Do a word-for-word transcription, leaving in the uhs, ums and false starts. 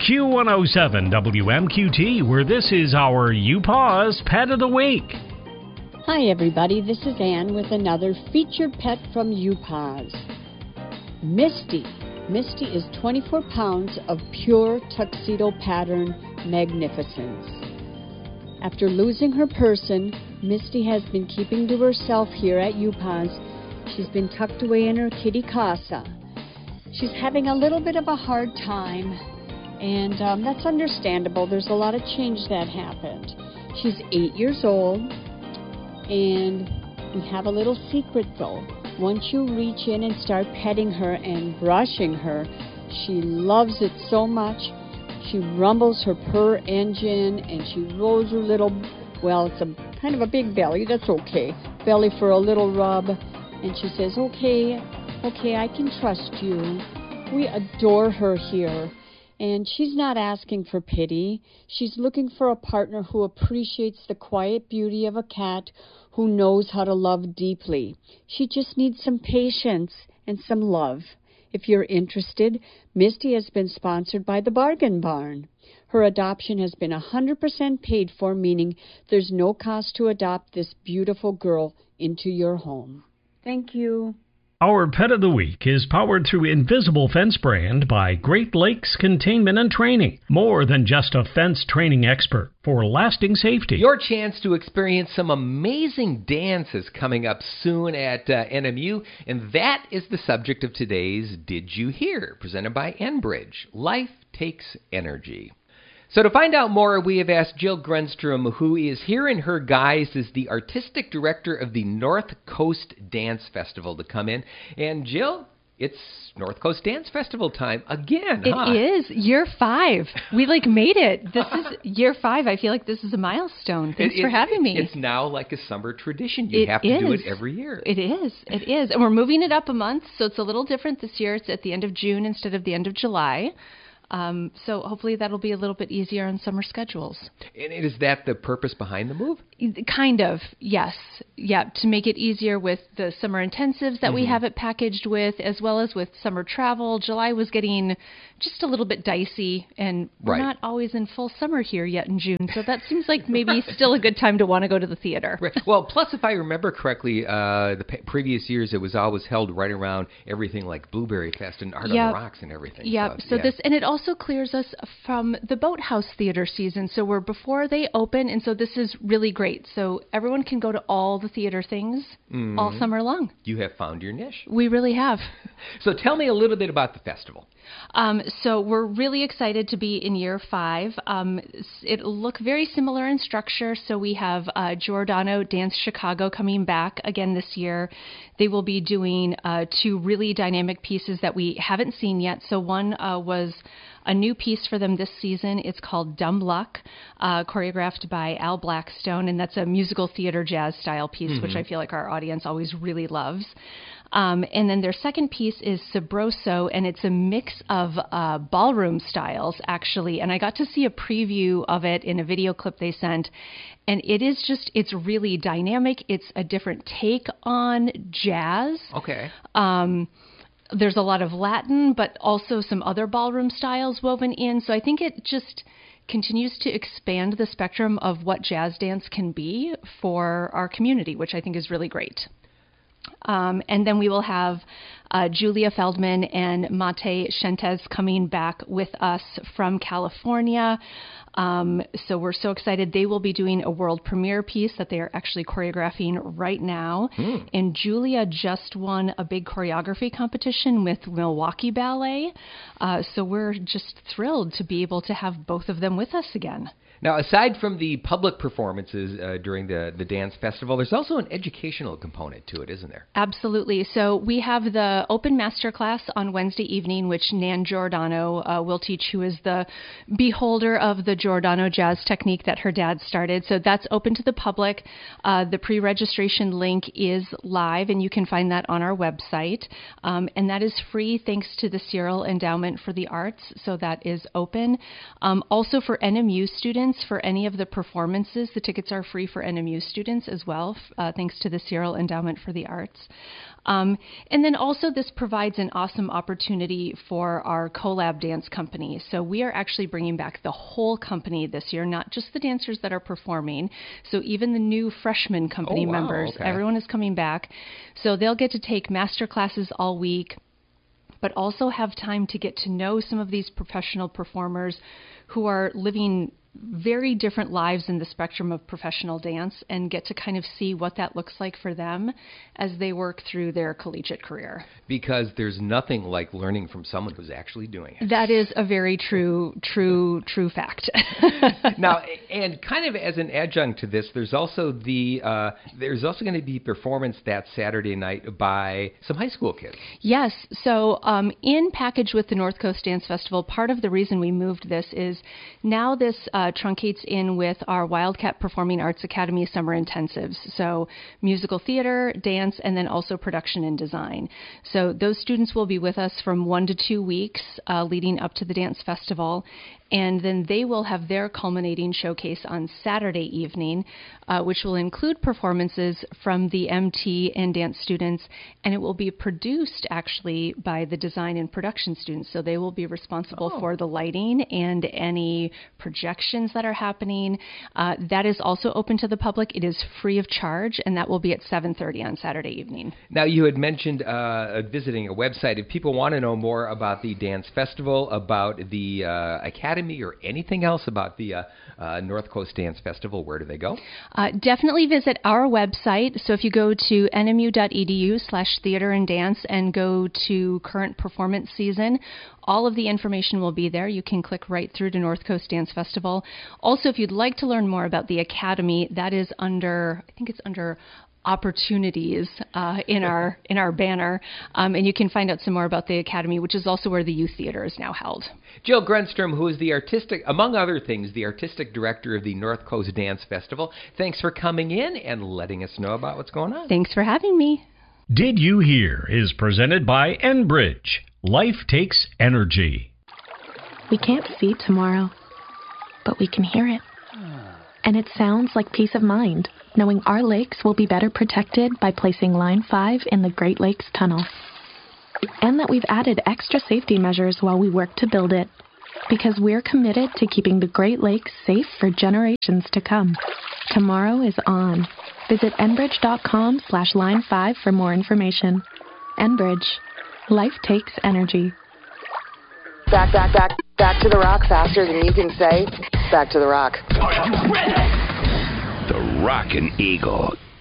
Q one oh seven W M Q T, where this is our You Pause Pet of the Week. Hi everybody, this is Ann with another featured pet from U P A W S. Misty. Misty is twenty-four pounds of pure tuxedo pattern magnificence. After losing her person, Misty has been keeping to herself here at U P A W S. She's been tucked away in her kitty casa. She's having a little bit of a hard time, and um, that's understandable. There's a lot of change that happened. She's eight years old, and we have a little secret though. Once you reach in and start petting her and brushing her, she loves it so much. She rumbles her purr engine, and she rolls her little, well, it's a kind of a big belly, that's okay, belly for a little rub, and she says, okay, okay, I can trust you. We adore her here, and she's not asking for pity. She's looking for a partner who appreciates the quiet beauty of a cat who knows how to love deeply. She just needs some patience and some love. If you're interested, Misty has been sponsored by the Bargain Barn. Her adoption has been one hundred percent paid for, meaning there's no cost to adopt this beautiful girl into your home. Thank you. Our Pet of the Week is powered through Invisible Fence brand by Great Lakes Containment and Training. More than just a fence training expert for lasting safety. Your chance to experience some amazing dances coming up soon at uh, N M U, and that is the subject of today's Did You Hear? Presented by Enbridge. Life takes energy. So to find out more, we have asked Jill Grenstrom, who is here in her guise as the artistic director of the North Coast Dance Festival, to come in. And Jill, it's North Coast Dance Festival time again, It huh? is. Year five. We, like, made it. This is year five. I feel like this is a milestone. Thanks It- for it- having me. It's now like a summer tradition. You It have to do is. it every year. It is. It is. And we're moving it up a month, so it's a little different this year. It's at the end of June instead of the end of July. Um, so hopefully that'll be a little bit easier on summer schedules. And is that the purpose behind the move? Kind of, yes. Yeah, to make it easier with the summer intensives that mm-hmm. we have it packaged with, as well as with summer travel. July was getting just a little bit dicey, and we're right. not always in full summer here yet in June, so that seems like maybe still a good time to want to go to the theater. Right. Well, plus, if I remember correctly, uh, the p- previous years it was always held right around everything like Blueberry Fest and Art yep. on the Rocks and everything. Yeah, so, so yeah. this, and it also clears us from the Boathouse Theater season, so we're before they open, and so this is really great. So everyone can go to all the theater things mm-hmm. all summer long. You have found your niche. We really have. So tell me a little bit about the festival. Um, so we're really excited to be in year five. Um, it'll look very similar in structure. So we have uh, Giordano Dance Chicago coming back again this year. They will be doing uh, two really dynamic pieces that we haven't seen yet. So one uh, was a new piece for them this season. It's called Dumb Luck, uh, choreographed by Al Blackstone, and that's a musical theater jazz style piece, mm-hmm. which I feel like our audience always really loves. Um, and then their second piece is Sabroso, and it's a mix of uh, ballroom styles, actually. And I got to see a preview of it in a video clip they sent. And it is just, it's really dynamic. It's a different take on jazz. Okay. Um, there's a lot of Latin, but also some other ballroom styles woven in. So I think it just continues to expand the spectrum of what jazz dance can be for our community, which I think is really great. Um, and then we will have uh, Julia Feldman and Mate Shentes coming back with us from California. Um, so we're so excited. They will be doing a world premiere piece that they are actually choreographing right now. Mm. And Julia just won a big choreography competition with Milwaukee Ballet. Uh, so we're just thrilled to be able to have both of them with us again. Now, aside from the public performances uh, during the, the dance festival, there's also an educational component to it, isn't there? Absolutely. So we have the open masterclass on Wednesday evening, which Nan Giordano uh, will teach, who is the beholder of the Giordano jazz technique that her dad started. So that's open to the public. Uh, the pre-registration link is live, and you can find that on our website. Um, and that is free thanks to the Cyril Endowment for the Arts. So that is open. Um, also for N M U students, for any of the performances, the tickets are free for N M U students as well, uh, thanks to the Cyril Endowment for the Arts. Um, and then also this provides an awesome opportunity for our collab dance company. So we are actually bringing back the whole company this year, not just the dancers that are performing. So even the new freshman company oh, wow. members, okay. everyone is coming back. So they'll get to take master classes all week, but also have time to get to know some of these professional performers who are living very different lives in the spectrum of professional dance, and get to kind of see what that looks like for them as they work through their collegiate career. Because there's nothing like learning from someone who's actually doing it. That is a very true, true, true fact. Now, and kind of as an adjunct to this, there's also the uh, there's also going to be performance that Saturday night by some high school kids. Yes. So um, in package with the North Coast Dance Festival, part of the reason we moved this is now this uh, truncates in with our Wildcat Performing Arts Academy summer intensives. So musical theater, dance, and then also production and design. So those students will be with us from one to two weeks uh, leading up to the dance festival. And then they will have their culminating showcase on Saturday evening, uh, which will include performances from the M T and dance students. And it will be produced actually by the design and production students. So they will be responsible oh. for the lighting and any projections that are happening. Uh, that is also open to the public. It is free of charge, and that will be at seven thirty on Saturday evening. Now, you had mentioned uh, visiting a website. If people want to know more about the dance festival, about the uh, academy, or anything else about the uh, uh, North Coast Dance Festival, where do they go? Uh, definitely visit our website. So if you go to n m u dot e d u slash theater and dance and go to current performance season, all of the information will be there. You can click right through to North Coast Dance Festival. Also, if you'd like to learn more about the Academy, that is under, I think it's under opportunities uh, in our in our banner, um, and you can find out some more about the Academy, which is also where the youth theater is now held. Jill Grunstrom, who is the artistic, among other things, the artistic director of the North Coast Dance Festival. Thanks for coming in and letting us know about what's going on. Thanks for having me. Did You Hear is presented by Enbridge. Life takes energy. We can't see tomorrow, but we can hear it. And it sounds like peace of mind, knowing our lakes will be better protected by placing Line five in the Great Lakes Tunnel. And that we've added extra safety measures while we work to build it, because we're committed to keeping the Great Lakes safe for generations to come. Tomorrow is on. Visit enbridge.com slash line five for more information. Enbridge. Life takes energy. Back, back, back, back to the rock faster than you can say, back to the rock. Are you ready? The Rockin' Eagle